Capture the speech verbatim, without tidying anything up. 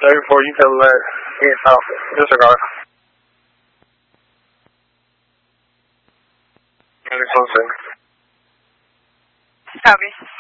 Before you tell that, yes, I'll disregard. ninety-one six. Copy.